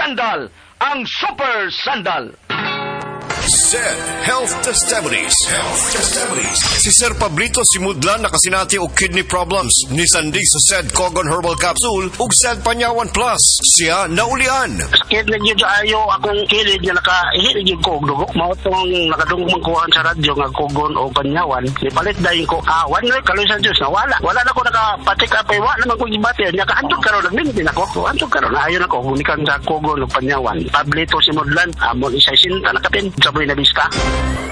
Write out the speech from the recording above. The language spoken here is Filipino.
Sandal, ang super sandal. Zed Health Testimonies. Si Sir Pablito Simudlan nakasinati og kidney problems. Ni Sandig sa Zed Cogon Herbal Capsule ug Zed Panyawan Plus. Siya naulian. Sakit na yun ayo akong kilid nga nakahilig yung ko og dugo. Mao tong nakadungog man kuhaan sa radyo nga Cogon o Panyawan. Nipalit dayon ko, one week kaloy sa Diyos na wala. Wala na ko nakapatik apay, wala naman ko gibati. Nya kaantog karon nagmintin ako. Antog karon ayon ako gumikan sa Cogon o Panyawan. Pablito Simudlan amon isa sinta nakapin. Saboy na bista.